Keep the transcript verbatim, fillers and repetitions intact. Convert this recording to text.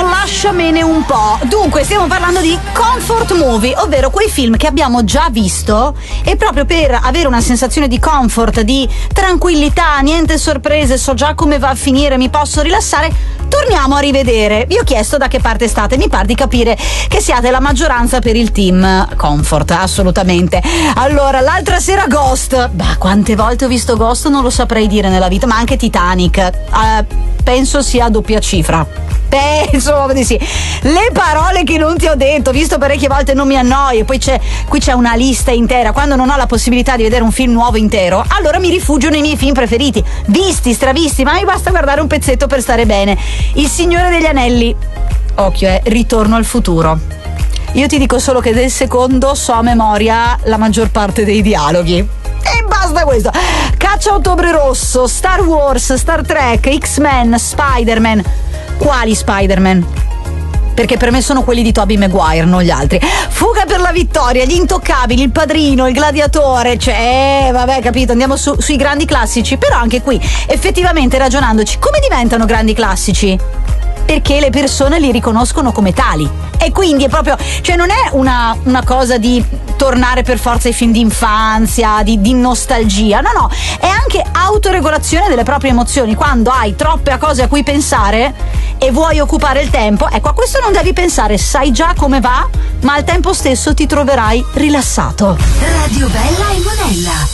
lasciamene un po'. Dunque, stiamo parlando di comfort movie, ovvero quei film che abbiamo già visto e proprio per avere una sensazione di comfort, di tranquillità, niente sorprese, so già come va a finire, mi posso rilassare, torniamo a rivedere. Vi ho chiesto da che parte state, mi pare di capire che siate la maggioranza per il team comfort, assolutamente. Allora, l'altra sera Ghost, bah, quante volte ho visto Ghost non lo saprei dire nella vita, ma anche Titanic, eh, penso sia a doppia cifra. Penso di sì. Le parole che non ti ho detto, visto parecchie volte non mi annoio, poi c'è qui c'è una lista intera. Quando non ho la possibilità di vedere un film nuovo intero, allora mi rifugio nei miei film preferiti, visti, stravisti, ma mi basta guardare un pezzetto per stare bene. Il Signore degli Anelli, occhio, eh, Ritorno al futuro. Io ti dico solo che del secondo so a memoria la maggior parte dei dialoghi. E basta questo. Caccia a Ottobre Rosso, Star Wars, Star Trek, X-Men, Spider-Man. Quali Spider-Man? Perché per me sono quelli di Tobey Maguire, non gli altri. Fuga per la vittoria, Gli Intoccabili, Il Padrino, Il Gladiatore, cioè, eh, vabbè, capito, andiamo su, sui grandi classici. Però anche qui, effettivamente ragionandoci, come diventano grandi classici? Perché le persone li riconoscono come tali. E quindi è proprio, cioè non è una, una cosa di tornare per forza ai film di infanzia, di, di nostalgia, no no, è anche autoregolazione delle proprie emozioni. Quando hai troppe cose a cui pensare e vuoi occupare il tempo, ecco, a questo non devi pensare, sai già come va, ma al tempo stesso ti troverai rilassato. Radio Bella e Monella.